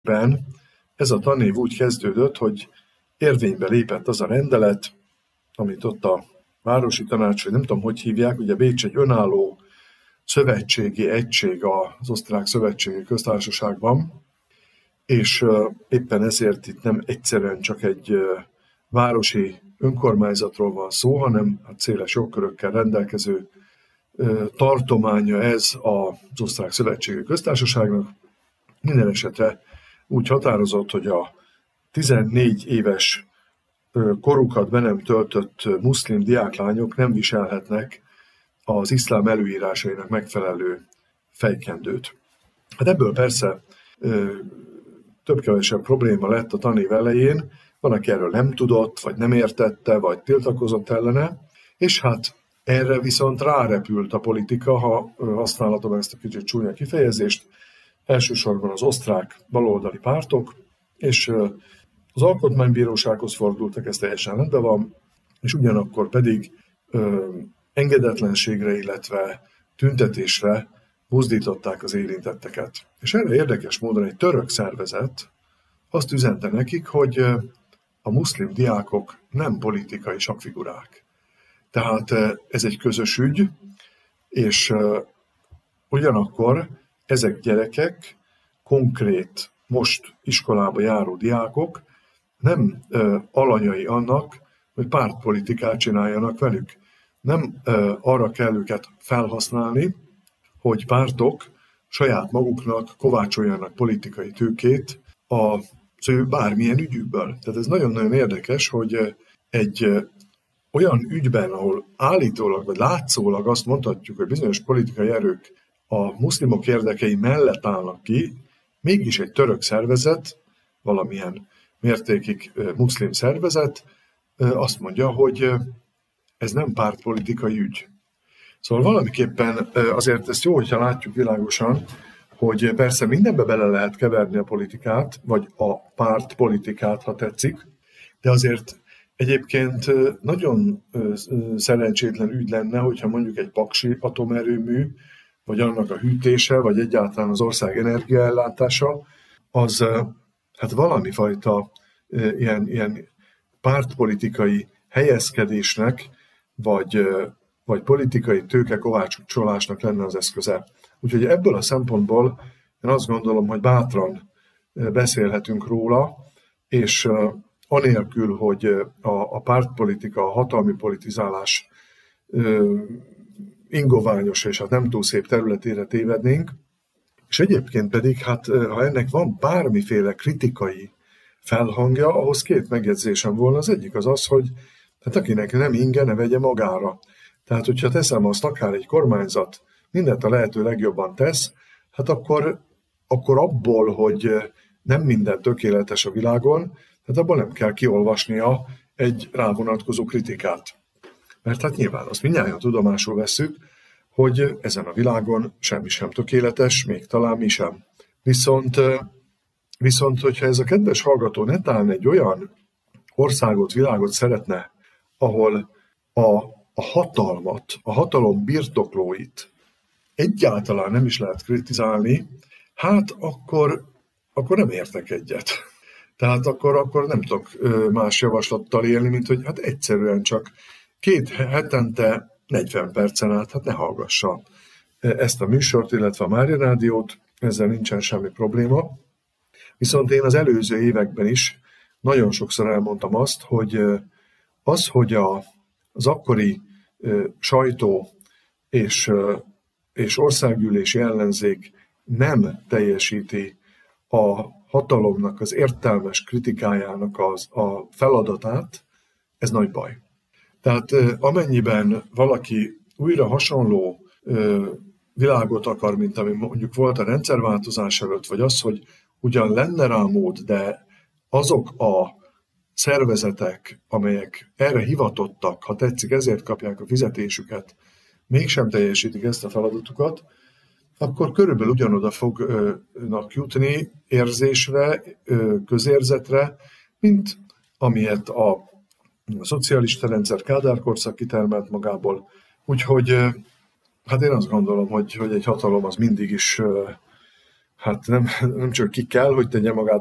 Ez a tanév úgy kezdődött, hogy érvénybe lépett az a rendelet, amit ott a városi tanács, vagy nem tudom, hogy hívják, ugye Bécs egy önálló szövetségi egység az Osztrák Szövetségi Köztársaságban, és éppen ezért itt nem egyszerűen csak egy városi önkormányzatról van szó, hanem széles jogkörökkel rendelkező tartománya ez az Osztrák Szövetségi Köztársaságnak. Minden esetre úgy határozott, hogy a 14 éves korukat be nem töltött muszlim diáklányok nem viselhetnek az iszlám előírásainak megfelelő fejkendőt. Hát ebből persze több-kevesebb probléma lett a tanév elején, van, aki erről nem tudott, vagy nem értette, vagy tiltakozott ellene, és hát erre viszont rárepült a politika, ha használhatom ezt a kicsit csúnya kifejezést, elsősorban az osztrák baloldali pártok, és az alkotmánybírósághoz fordultak, ez teljesen rendben van, és ugyanakkor pedig engedetlenségre, illetve tüntetésre buzdították az érintetteket. És erre érdekes módon egy török szervezet azt üzente nekik, hogy a muszlim diákok nem politikai sakfigurák. Tehát ez egy közös ügy, és ugyanakkor ezek gyerekek, konkrét most iskolába járó diákok nem alanyai annak, hogy pártpolitikát csináljanak velük. Nem arra kell őket felhasználni, hogy pártok saját maguknak kovácsoljanak politikai tőkét az ő bármilyen ügyükből. Tehát ez nagyon-nagyon érdekes, hogy egy olyan ügyben, ahol állítólag vagy látszólag azt mondhatjuk, hogy bizonyos politikai erők a muszlimok érdekei mellett állnak ki, mégis egy török szervezet, valamilyen mértékig muszlim szervezet azt mondja, hogy ez nem pártpolitikai ügy. Szóval valamiképpen azért ezt jó, hogyha látjuk világosan, hogy persze mindenbe bele lehet keverni a politikát, vagy a pártpolitikát, ha tetszik, de azért egyébként nagyon szerencsétlen ügy lenne, hogyha mondjuk egy paksi atomerőmű, vagy annak a hűtése, vagy egyáltalán az ország energiaellátása, az hát valami fajta ilyen pártpolitikai helyezkedésnek, vagy politikai tőkekovácsolásnak lenne az eszköze. Úgyhogy ebből a szempontból én azt gondolom, hogy bátran beszélhetünk róla, és anélkül, hogy a pártpolitika, a hatalmi politizálás ingoványos és hát nem túl szép területére tévednénk, és egyébként pedig, hát ha ennek van bármiféle kritikai felhangja, ahhoz két megjegyzésem volna. Az egyik az, hogy hát akinek nem inge, ne vegye magára. Tehát, hogyha teszem azt, akár egy kormányzat mindent a lehető legjobban tesz, hát akkor abból, hogy nem minden tökéletes a világon, hát abból nem kell kiolvasnia egy rávonatkozó kritikát. Mert hát nyilván azt mindnyájan tudomásul vesszük, hogy ezen a világon semmi sem tökéletes, még talán mi sem. Viszont hogyha ez a kedves hallgató netán egy olyan országot, világot szeretne, ahol a hatalmat, a hatalom birtoklóit egyáltalán nem is lehet kritizálni, hát akkor nem értek egyet. Tehát akkor nem tudok más javaslattal élni, mint hogy hát egyszerűen csak 2 hetente 40 percen át, hát ne hallgassa ezt a műsort, illetve a Mária Rádiót, ezzel nincsen semmi probléma. Viszont én az előző években is nagyon sokszor elmondtam azt, hogy az akkori sajtó és országgyűlési ellenzék nem teljesíti a hatalomnak az értelmes kritikájának a feladatát, ez nagy baj. Tehát amennyiben valaki újra hasonló világot akar, mint ami mondjuk volt a rendszerváltozás előtt, vagy az, hogy ugyan lenne rá mód, de azok a szervezetek, amelyek erre hivatottak, ha tetszik, ezért kapják a fizetésüket, mégsem teljesítik ezt a feladatukat, akkor körülbelül ugyanoda fognak jutni érzésre, közérzetre, mint amilyet a szocialista rendszer Kádár-korszak kitermelt magából. Úgyhogy hát én azt gondolom, hogy egy hatalom az mindig is hát nem csak ki kell, hogy tegye magát